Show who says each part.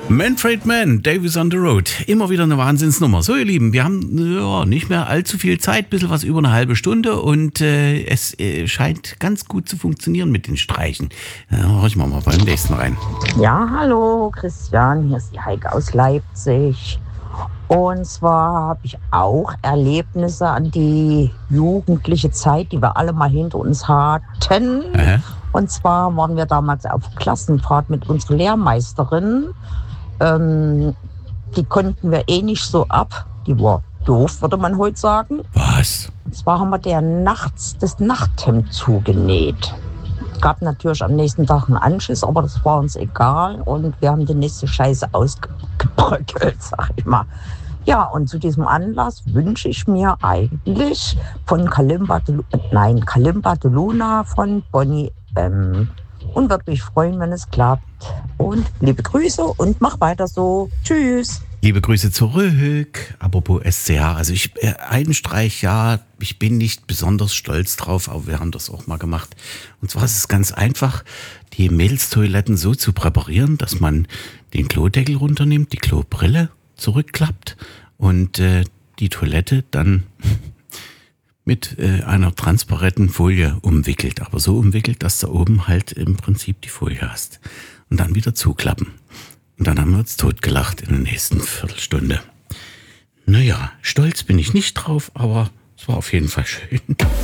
Speaker 1: Manfred Mann, Davies on the Road. Immer wieder eine Wahnsinnsnummer. So, ihr Lieben, wir haben nicht mehr allzu viel Zeit, ein bisschen was über eine halbe Stunde und es scheint ganz gut zu funktionieren mit den Streichen. Horchen wir mal beim nächsten rein.
Speaker 2: Ja, hallo Christian, hier ist die Heike aus Leipzig. Und zwar habe ich auch Erlebnisse an die jugendliche Zeit, die wir alle mal hinter uns hatten. Und zwar waren wir damals auf Klassenfahrt mit unserer Lehrmeisterin. Die konnten wir eh nicht so ab. Die war doof, würde man heute sagen.
Speaker 1: Was?
Speaker 2: Und zwar haben wir der nachts das Nachthemd zugenäht. Gab natürlich am nächsten Tag einen Anschiss, aber das war uns egal. Und wir haben die nächste Scheiße ausgebröckelt, sag ich mal. Ja, und zu diesem Anlass wünsche ich mir eigentlich von Kalimba de Luna von Bonnie M. Und würde mich freuen, wenn es klappt. Und liebe Grüße und mach weiter so. Tschüss.
Speaker 1: Liebe Grüße zurück. Apropos SCH, also einen Streich, ja, ich bin nicht besonders stolz drauf, aber wir haben das auch mal gemacht. Und zwar ist es ganz einfach, die Mädelstoiletten so zu präparieren, dass man den Klodeckel runternimmt, die Klobrille zurückklappt und die Toilette dann mit einer transparenten Folie umwickelt. Aber so umwickelt, dass du oben halt im Prinzip die Folie hast. Und dann wieder zuklappen. Und dann haben wir uns totgelacht in der nächsten Viertelstunde. Naja, stolz bin ich nicht drauf, aber es war auf jeden Fall schön.